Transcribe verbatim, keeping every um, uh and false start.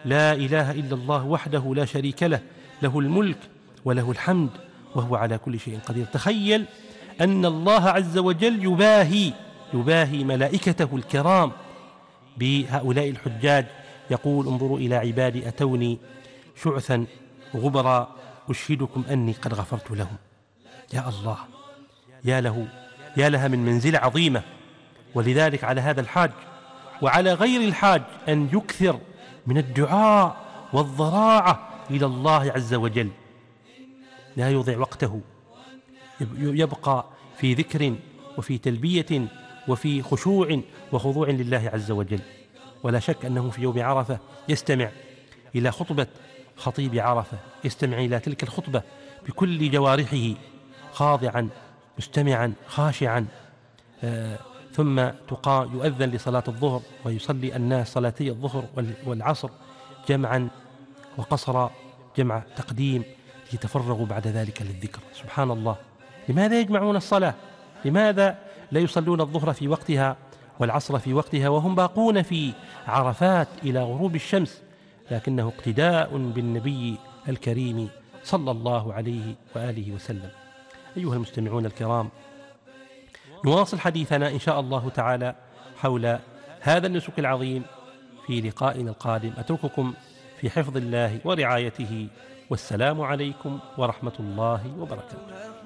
لا إله إلا الله وحده لا شريك له، له الملك وله الحمد وهو على كل شيء قدير. تخيل أن الله عز وجل يباهي يباهي ملائكته الكرام بهؤلاء الحجاج، يقول انظروا إلى عبادي أتوني شعثا غبرا أشهدكم أني قد غفرت لهم. يا الله، يا له يا لها من منزلة عظيمة. ولذلك على هذا الحاج وعلى غير الحاج أن يكثر من الدعاء والضراعة إلى الله عز وجل، لا يضيع وقته، يبقى في ذكر وفي تلبية وفي خشوع وخضوع لله عز وجل. ولا شك أنه في يوم عرفة يستمع إلى خطبة خطيب عرفة، يستمع إلى تلك الخطبة بكل جوارحه، خاضعا مستمعا خاشعا. آه ثم تقام يؤذن لصلاة الظهر ويصلي الناس صلاتي الظهر والعصر جمعا وقصر جمع تقديم، يتفرغوا بعد ذلك للذكر. سبحان الله، لماذا يجمعون الصلاة؟ لماذا لا يصلون الظهر في وقتها والعصر في وقتها وهم باقون في عرفات إلى غروب الشمس؟ لكنه اقتداء بالنبي الكريم صلى الله عليه وآله وسلم. أيها المستمعون الكرام، نواصل حديثنا إن شاء الله تعالى حول هذا النسك العظيم في لقائنا القادم. أترككم في حفظ الله ورعايته، والسلام عليكم ورحمة الله وبركاته.